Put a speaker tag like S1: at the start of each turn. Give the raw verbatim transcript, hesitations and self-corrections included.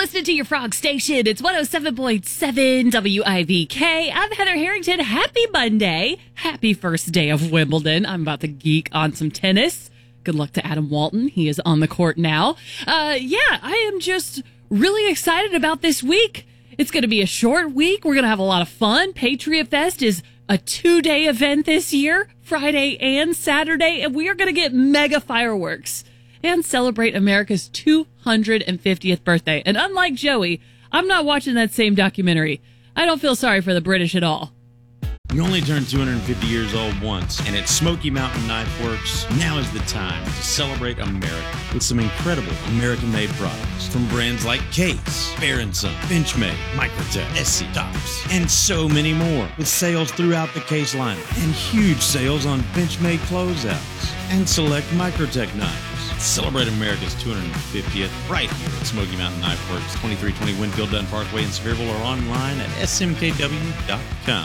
S1: listening to your Frog Station. It's one oh seven point seven W I V K. I'm Heather Harrington. Happy Monday. Happy first day of Wimbledon. I'm about to geek on some tennis. Good luck to Adam Walton. He is on the court now. Uh, yeah, I am just really excited about this week. It's going to be a short week. We're going to have a lot of fun. Patriot Fest is a two-day event this year, Friday and Saturday, and we are going to get mega fireworks and celebrate America's two hundred fiftieth birthday. And unlike Joey, I'm not watching that same documentary. I don't feel sorry for the British at all.
S2: You only turn two hundred fifty years old once, and at Smoky Mountain Knife Works, now is the time to celebrate America with some incredible American-made products from brands like Case, Bear and Son, Benchmade, Microtech, S C Tops, and so many more. With sales throughout the Case lineup and huge sales on Benchmade closeouts and select Microtech knives. Celebrate America's two hundred fiftieth right here at Smoky Mountain Knife Works, twenty-three twenty Winfield Dunn Parkway in Sevierville, or online at S M K W dot com.